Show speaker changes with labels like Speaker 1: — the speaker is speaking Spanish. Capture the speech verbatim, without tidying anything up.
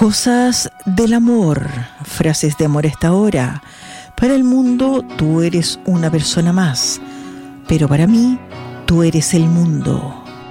Speaker 1: Cosas del amor, frases de amor a esta hora. Para el mundo tú eres una persona más, pero para mí tú eres el mundo.